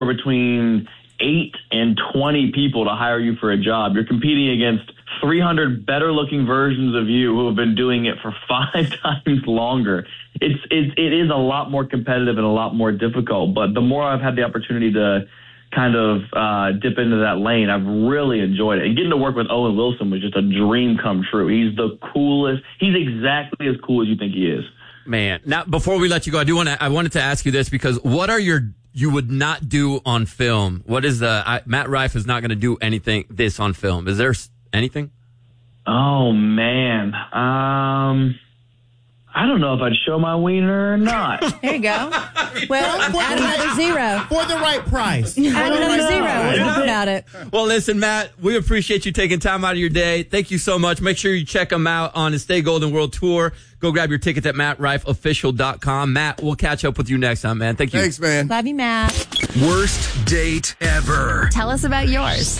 between 8 and 20 people to hire you for a job. You're competing against 300 better-looking versions of you who have been doing it for 5 times longer. It is a lot more competitive and a lot more difficult. But the more I've had the opportunity to kind of dip into that lane, I've really enjoyed it. And getting to work with Owen Wilson was just a dream come true. He's the coolest. He's exactly as cool as you think he is. Man, now before we let you go, I wanted to ask you this, because what are you would not do on film? What is Matt Rife is not going to do anything this on film? Is there anything? Oh man, I don't know if I'd show my wiener or not. There you go. Well, add another zero. For the right price. Add another zero. We'll talk about it. Well, listen, Matt, we appreciate you taking time out of your day. Thank you so much. Make sure you check him out on his Stay Golden World Tour. Go grab your tickets at MattRifeOfficial.com. Matt, we'll catch up with you next time, man. Thank you. Thanks, man. Love you, Matt. Worst date ever. Tell us about yours.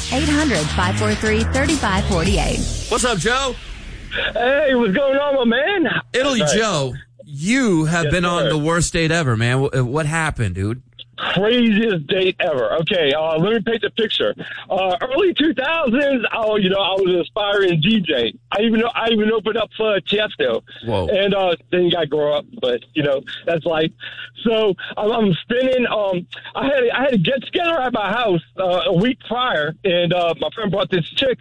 800-543-3548. What's up, Joe? Hey, what's going on, my man? Italy Joe, you have been on the worst date ever, man. What happened, dude? Craziest date ever. Okay, let me paint the picture. Early 2000s, I was an aspiring DJ. I even opened up for Tiesto. Whoa. And then you got to grow up, but that's life. So I'm spinning. I had a get together at my house a week prior, and my friend brought this chick,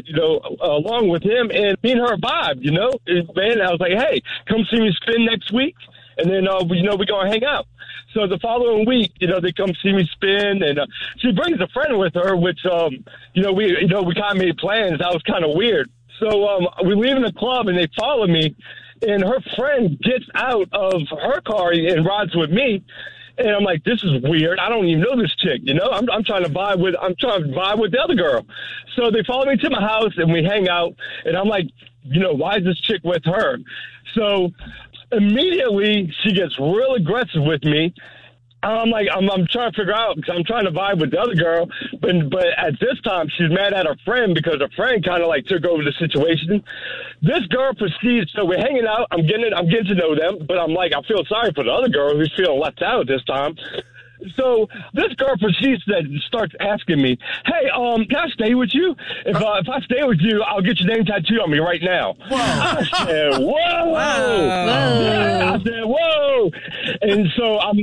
along with him, and me and her vibe. Man, I was like, hey, come see me spin next week, and then we're gonna hang out. So the following week, they come see me spin, and she brings a friend with her, which we kind of made plans. That was kind of weird. So we leave in the club, and they follow me, and her friend gets out of her car and rides with me. And I'm like, this is weird. I don't even know this chick. I'm trying to vibe with the other girl. So they follow me to my house, and we hang out, and I'm like, why is this chick with her? So immediately, she gets real aggressive with me. I'm like, I'm trying to figure out, because I'm trying to vibe with the other girl, but at this time, she's mad at her friend because her friend kind of like took over the situation. This girl proceeds, so we're hanging out, I'm getting to know them, but I'm like, I feel sorry for the other girl who's feeling left out this time. So this girl proceeds to starts asking me, hey, can I stay with you? If I stay with you, I'll get your name tattooed on me right now. Whoa. I said, whoa. Yeah, I said, whoa. And so I'm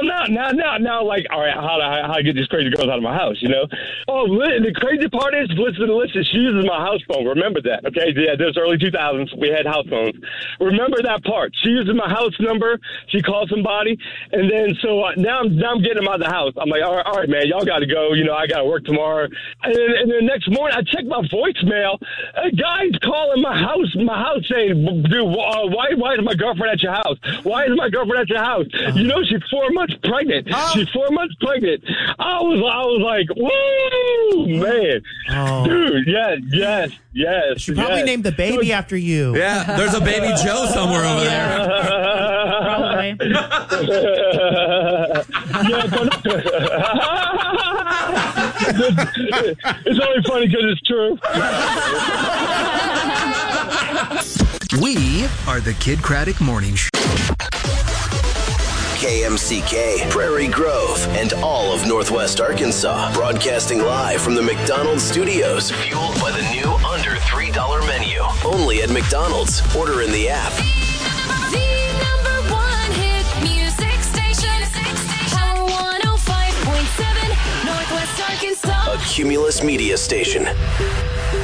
now like, all right, how do I get these crazy girls out of my house, Oh, the crazy part is, listen, she uses my house phone. Remember that, okay? Yeah, this early 2000s, we had house phones. Remember that part. She uses my house number. She calls somebody. And then so now I'm getting him out of the house. I'm like, all right, man, y'all got to go. I got to work tomorrow. And then the next morning, I check my voicemail. A guy's calling my house saying, dude, why is my girlfriend at your house? Why is my girlfriend at your house? She's 4 months pregnant. She's 4 months pregnant. I was like, woo, man. Oh. Dude, yes. She probably named the baby after you. Yeah, there's a baby Joe somewhere over there. Probably. Yeah, but it's only funny because it's true. We are the Kid Craddock Morning Show. KMCK, Prairie Grove, and all of Northwest Arkansas. Broadcasting live from the McDonald's studios. Fueled by the new under $3 menu. Only at McDonald's. Order in the app. The number one hit music station. Power 105.7, Northwest Arkansas. A Cumulus Media Station.